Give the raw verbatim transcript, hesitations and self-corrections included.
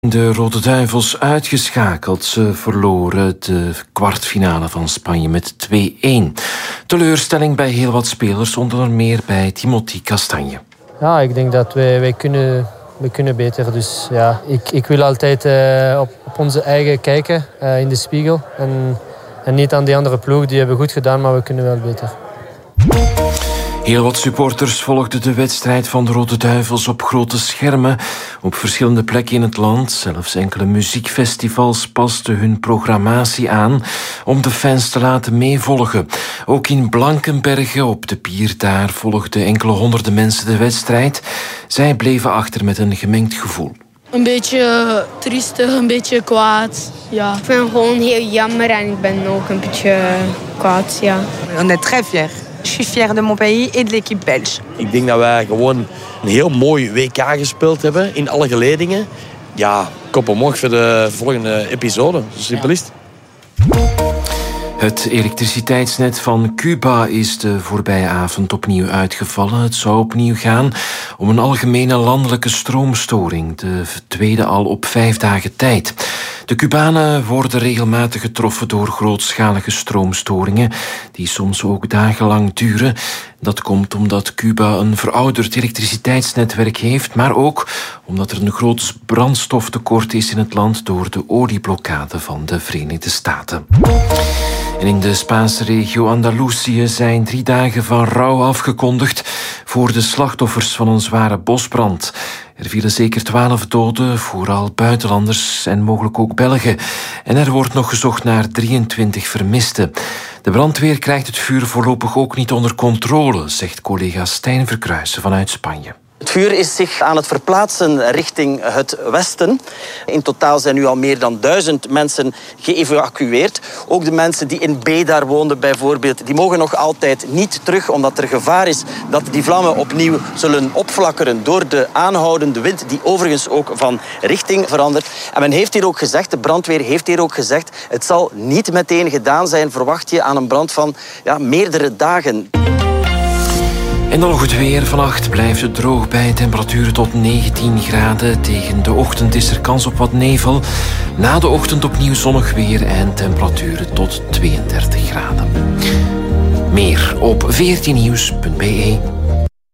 De Rode Duivels uitgeschakeld. Ze verloren de kwartfinale van Spanje met twee-een. Teleurstelling bij heel wat spelers, onder meer bij Timothy Castagne. Ja, ik denk dat wij, wij, kunnen, wij kunnen beter. Dus ja, ik, ik wil altijd uh, op, op onze eigen kijken uh, in de spiegel. En, en niet aan die andere ploeg. Die hebben goed gedaan, maar we kunnen wel beter. Heel wat supporters volgden de wedstrijd van de Rode Duivels op grote schermen. Op verschillende plekken in het land. Zelfs enkele muziekfestivals pasten hun programmatie aan om de fans te laten meevolgen. Ook in Blankenberge op de pier daar volgden enkele honderden mensen de wedstrijd. Zij bleven achter met een gemengd gevoel. Een beetje triestig, een beetje kwaad. Ja. Ik vind het gewoon heel jammer en ik ben ook een beetje kwaad. Ja. On est très fiers. Je suis fier de mon pays et de l'équipe belge. Ik denk dat wij gewoon een heel mooi W K gespeeld hebben in alle geledingen. Ja, kop omhoog voor de volgende episode. Zo simpel is het. Het elektriciteitsnet van Cuba is de voorbije avond opnieuw uitgevallen. Het zou opnieuw gaan om een algemene landelijke stroomstoring. De tweede al op vijf dagen tijd. De Cubanen worden regelmatig getroffen door grootschalige stroomstoringen, die soms ook dagenlang duren. Dat komt omdat Cuba een verouderd elektriciteitsnetwerk heeft, maar ook omdat er een groot brandstoftekort is in het land door de olieblokkade van de Verenigde Staten. En in de Spaanse regio Andalusië zijn drie dagen van rouw afgekondigd voor de slachtoffers van een zware bosbrand. Er vielen zeker twaalf doden, vooral buitenlanders en mogelijk ook Belgen. En er wordt nog gezocht naar drieëntwintig vermisten. De brandweer krijgt het vuur voorlopig ook niet onder controle, zegt collega Stijn Verkruijsen vanuit Spanje. Het vuur is zich aan het verplaatsen richting het westen. In totaal zijn nu al meer dan duizend mensen geëvacueerd. Ook de mensen die in Bédar woonden bijvoorbeeld, die mogen nog altijd niet terug, omdat er gevaar is dat die vlammen opnieuw zullen opflakkeren door de aanhoudende wind, die overigens ook van richting verandert. En men heeft hier ook gezegd, de brandweer heeft hier ook gezegd, het zal niet meteen gedaan zijn, verwacht je aan een brand van ja, meerdere dagen. En dan nog het weer. Vannacht blijft het droog bij temperaturen tot negentien graden. Tegen de ochtend is er kans op wat nevel. Na de ochtend opnieuw zonnig weer en temperaturen tot tweeëndertig graden. Meer op veertien nieuws punt be.